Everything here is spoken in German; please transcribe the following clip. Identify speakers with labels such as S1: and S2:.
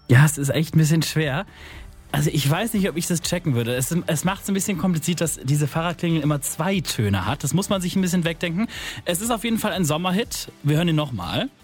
S1: Ja, es ist echt ein bisschen schwer. Also ich weiß nicht, ob ich das checken würde. Es macht es ein bisschen kompliziert, dass diese Fahrradklingel immer 2 Töne hat. Das muss man sich ein bisschen wegdenken. Es ist auf jeden Fall ein Sommerhit. Wir hören ihn nochmal.